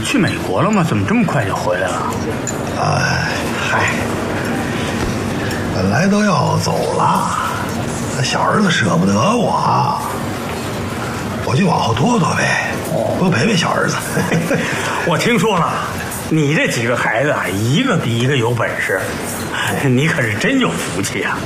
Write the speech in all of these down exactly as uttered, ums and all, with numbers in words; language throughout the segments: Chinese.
去美国了吗？怎么这么快就回来了？ 哎，嗨，本来都要走了，那小儿子舍不得我，我就往后拖拖呗，多陪陪小儿子。 我听说了，你这几个孩子啊，一个比一个有本事，你可是真有福气啊！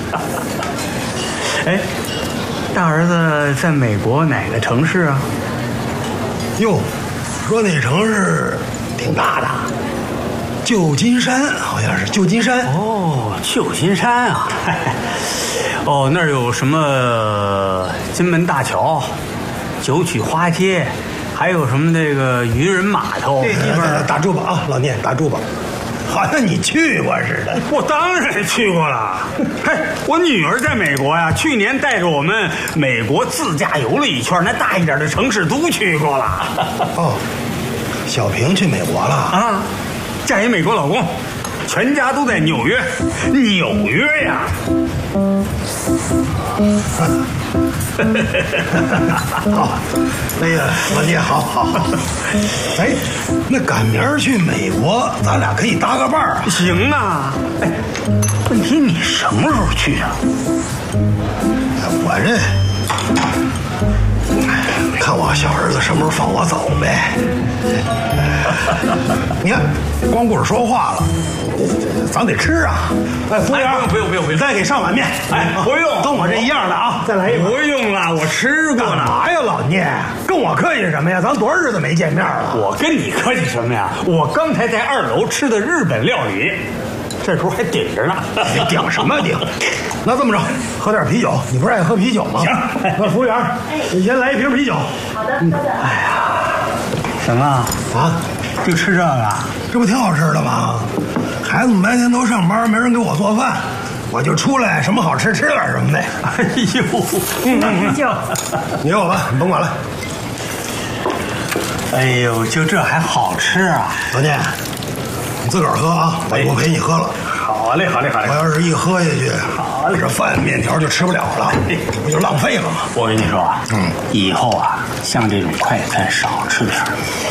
哎，大儿子在美国哪个城市啊？ 哟，说那城市挺大的，旧金山好像是旧金山。 哦，旧金山啊！哦，那儿有什么金门大桥、九曲花街，还有什么那个渔人码头？ 这地方打住吧啊，老聂，打住吧。好像你去过似的。 我当然去过了。嘿，我女儿在美国呀，去年带着我们美国自驾游了一圈，那大一点的城市都去过了。 哦，小平去美国了啊，嫁一美国老公，全家都在纽约。纽约呀！ 好，哎呀，老聂，好好好。哎，那赶明儿去美国，咱俩可以搭个伴儿啊。 行啊。哎，问题你什么时候去啊？ 我这，看我小儿子什么时候放我走呗。你看，光顾着说话了，咱得吃啊。哎，服务员， 不用不用不用， 再给上碗面。 哎，不用， 跟我这一样的啊，再来一碗。 不用了，我吃过了。 干嘛呀，老聂？跟我客气什么呀？咱多少日子没见面了？ 我跟你客气什么呀？我刚才在二楼吃的日本料理，这时候还顶着呢。 你顶什么顶？那这么着，喝点啤酒。你不是爱喝啤酒吗？ 行， 那服务员，你先来一瓶啤酒。 好的，好的。 哎呀，什么啊？ 就吃这个？ 这不挺好吃的吗？孩子们白天都上班，没人给我做饭，我就出来什么好吃吃点什么呗。 哎呦， 啤酒， 你给我吧，你甭管了。 哎呦，就这还好吃啊？ 老聂，你自个儿喝啊，我不陪你喝了。 好嘞，好嘞，好嘞我。要是一喝下去，我这饭面条就吃不了了，不就浪费了吗？ 我跟你说啊，嗯，以后啊，像这种快餐少吃点儿。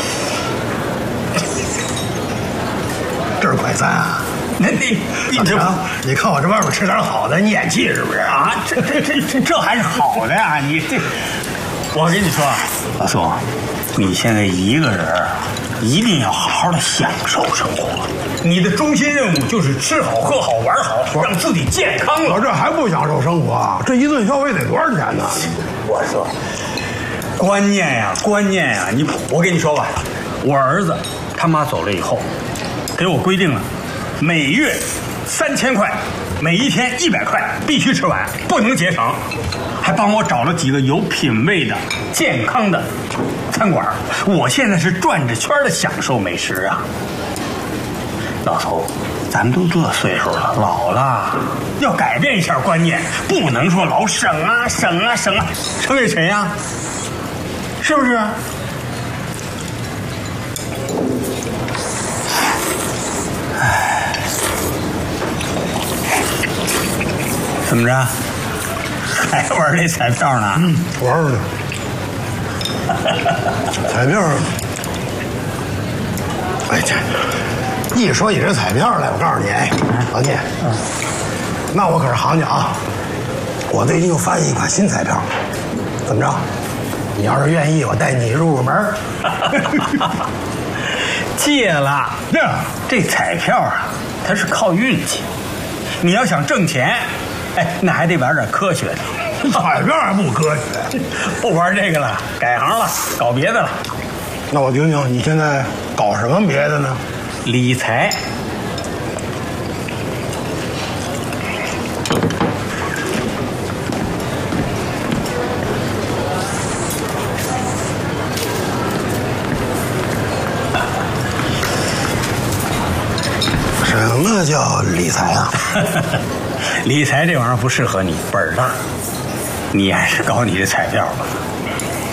这是快餐啊？ 那你你这啊？你看我这外边吃点好的，你演戏是不是啊？ 啊，这这这这这还是好的呀！你这，我跟你说啊，老宋，你现在一个人一定要好好的享受生活。你的中心任务就是吃好、喝好、玩好，让自己健康了。 我这还不享受生活啊？这一顿消费得多少钱呢？ 我说，观念呀，观念呀，你我跟你说吧，我儿子他妈走了以后，给我规定了，每月三千块，每一天一百块，必须吃完，不能节省。还帮我找了几个有品位的、健康的餐馆。我现在是转着圈的享受美食啊。老头，咱们都这岁数了，老了，要改变一下观念，不能说老省啊省啊省啊，省给谁呀？是不是？唉，怎么着？还玩这彩票呢？ 嗯，玩呢。彩票，哎这。一说起这彩票来，我告诉你，哎，老聂，嗯，那我可是行家啊！我最近又发现一款新彩票，怎么着？你要是愿意，我带你入入门。 戒了。 这这彩票啊，它是靠运气。你要想挣钱，哎，那还得玩点科学的。 彩票还不科学， 不玩这个了，改行了，搞别的了。 那我听听，你现在搞什么别的呢？ 理财。 什么叫理财啊？ 理财这玩意儿不适合你，本儿大。你还是搞你的彩票吧。